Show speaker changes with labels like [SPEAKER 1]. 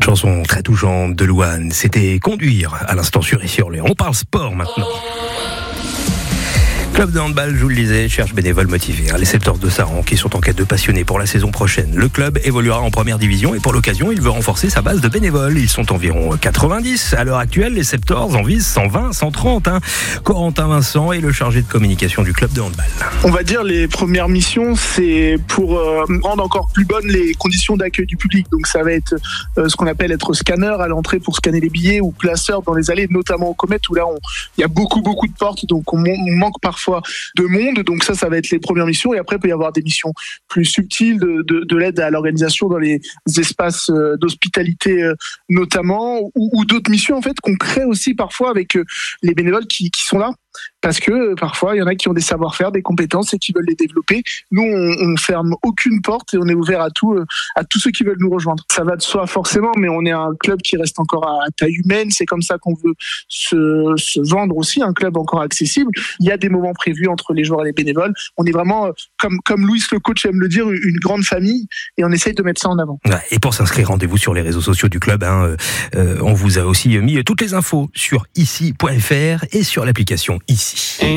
[SPEAKER 1] Chanson très touchante de Louane, c'était Conduire à l'instant sur Issy-sur-Léon. On parle sport maintenant. Club de handball, je vous le disais, cherche bénévoles motivés. Les Septors de Saran qui sont en quête de passionnés pour la saison prochaine. Le club évoluera en première division et pour l'occasion, il veut renforcer sa base de bénévoles. Ils sont environ 90. À l'heure actuelle, les Septors en visent 120, 130. Corentin Vincent est le chargé de communication du club de handball.
[SPEAKER 2] On va dire les premières missions, c'est pour rendre encore plus bonnes les conditions d'accueil du public. Donc ça va être ce qu'on appelle être scanner à l'entrée pour scanner les billets ou placeur dans les allées, notamment au Comète où là il y a beaucoup de portes, donc on manque parfois de monde. Donc ça va être les premières missions. Et après, il peut y avoir des missions plus subtiles de l'aide à l'organisation dans les espaces d'hospitalité notamment, ou d'autres missions en fait qu'on crée aussi parfois avec les bénévoles qui sont là. Parce que parfois, il y en a qui ont des savoir-faire, des compétences et qui veulent les développer. Nous, on ferme aucune porte et on est ouvert à tous ceux qui veulent nous rejoindre. Ça va de soi forcément, mais on est un club qui reste encore à taille humaine. C'est comme ça qu'on veut se vendre aussi, un club encore accessible. Il y a des moments prévus entre les joueurs et les bénévoles. On est vraiment, comme Louis le coach aime le dire, une grande famille et on essaye de mettre ça en avant.
[SPEAKER 1] Et pour s'inscrire, rendez-vous sur les réseaux sociaux du club. On vous a aussi mis toutes les infos sur ici.fr et sur l'application Ici.